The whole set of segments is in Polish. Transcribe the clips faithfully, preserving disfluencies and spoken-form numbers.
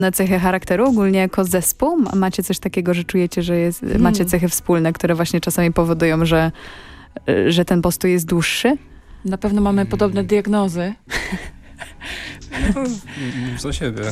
Na cechy charakteru ogólnie jako zespół? Macie coś takiego, że czujecie, że jest, hmm. macie cechy wspólne, które właśnie czasami powodują, że, że ten postój jest dłuższy? Na pewno mamy podobne diagnozy. Za siebie.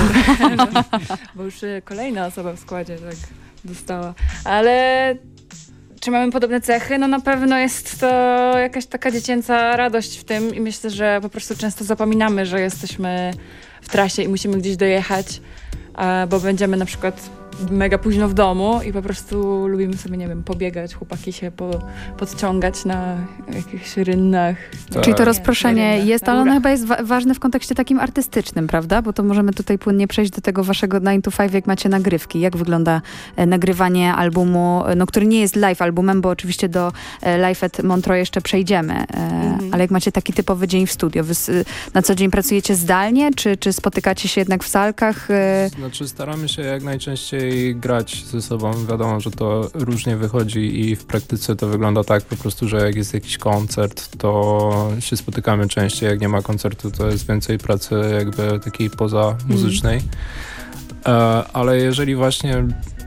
Bo już kolejna osoba w składzie tak dostała. Ale czy mamy podobne cechy? No na pewno jest to jakaś taka dziecięca radość w tym i myślę, że po prostu często zapominamy, że jesteśmy w trasie i musimy gdzieś dojechać, bo będziemy na przykład mega późno w domu i po prostu lubimy sobie, nie wiem, pobiegać, chłopaki się po, podciągać na jakichś rynnach. Tak. Czyli to rozproszenie jest, ale ono chyba jest wa- ważne w kontekście takim artystycznym, prawda? Bo to możemy tutaj płynnie przejść do tego waszego nine to five, jak macie nagrywki. Jak wygląda e, nagrywanie albumu, no, który nie jest live albumem, bo oczywiście do e, Live at Montreux jeszcze przejdziemy. E, mhm. Ale jak macie taki typowy dzień w studio, wy s- na co dzień pracujecie zdalnie, czy, czy spotykacie się jednak w salkach? E... Znaczy staramy się jak najczęściej grać ze sobą. Wiadomo, że to różnie wychodzi i w praktyce to wygląda tak po prostu, że jak jest jakiś koncert, to się spotykamy częściej. Jak nie ma koncertu, to jest więcej pracy jakby takiej poza muzycznej. Mm. E, ale jeżeli właśnie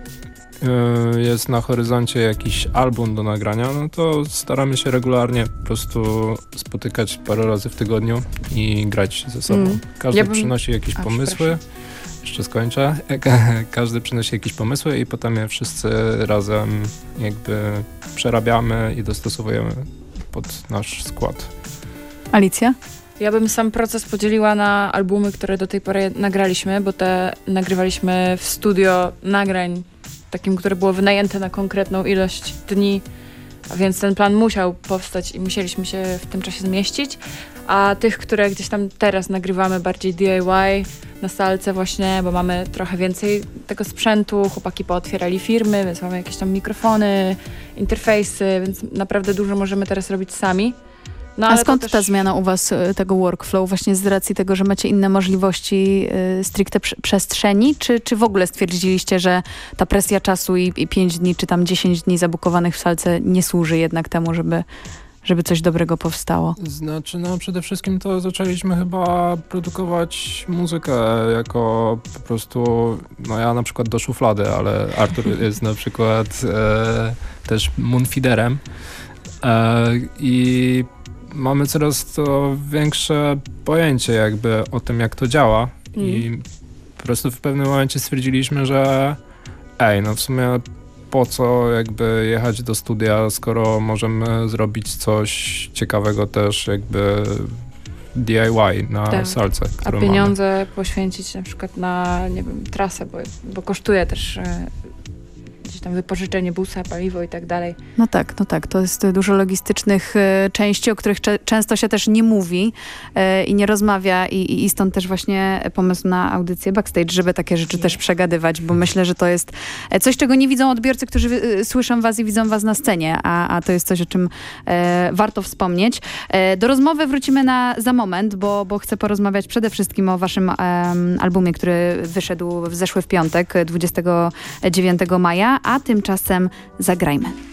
e, jest na horyzoncie jakiś album do nagrania, no to staramy się regularnie po prostu spotykać parę razy w tygodniu i grać ze sobą. Mm. Każdy ja bym... przynosi jakieś A, pomysły. Jeszcze skończę. Każdy przynosi jakieś pomysły i potem je wszyscy razem jakby przerabiamy i dostosowujemy pod nasz skład. Alicja? Ja bym sam proces podzieliła na albumy, które do tej pory nagraliśmy, bo te nagrywaliśmy w studio nagrań, takim, które było wynajęte na konkretną ilość dni, a więc ten plan musiał powstać i musieliśmy się w tym czasie zmieścić. A tych, które gdzieś tam teraz nagrywamy bardziej D I Y, na salce właśnie, bo mamy trochę więcej tego sprzętu, chłopaki pootwierali firmy, więc mamy jakieś tam mikrofony, interfejsy, więc naprawdę dużo możemy teraz robić sami. No, A skąd też... ta zmiana u was tego workflow? Właśnie z racji tego, że macie inne możliwości y, stricte pr- przestrzeni? Czy, czy w ogóle stwierdziliście, że ta presja czasu i, i pięć dni, czy tam dziesięć dni zabukowanych w salce nie służy jednak temu, żeby żeby coś dobrego powstało? Znaczy, no przede wszystkim to zaczęliśmy chyba produkować muzykę jako po prostu, no ja na przykład do szuflady, ale Artur jest na przykład e, też moonfeederem e, i mamy coraz to większe pojęcie jakby o tym, jak to działa mm. i po prostu w pewnym momencie stwierdziliśmy, że ej, no w sumie po co jakby jechać do studia, skoro możemy zrobić coś ciekawego też jakby D I Y na tak. salce, którą A pieniądze mamy. poświęcić na przykład na, nie wiem, trasę, bo, bo kosztuje też e, gdzieś tam wypożyczenie busa, paliwo i tak dalej. No tak, no tak. To jest dużo logistycznych e, części, o których cze- często się też nie mówi e, i nie rozmawia i, i stąd też właśnie pomysł na audycję Backstage, żeby takie rzeczy nie. też przegadywać, bo myślę, że to jest coś, czego nie widzą odbiorcy, którzy e, słyszą was i widzą was na scenie, a, a to jest coś, o czym e, warto wspomnieć. E, do rozmowy wrócimy na, za moment, bo, bo chcę porozmawiać przede wszystkim o waszym e, albumie, który wyszedł w zeszły w piątek, dwudziestego dziewiątego maja, a tymczasem zagrajmy.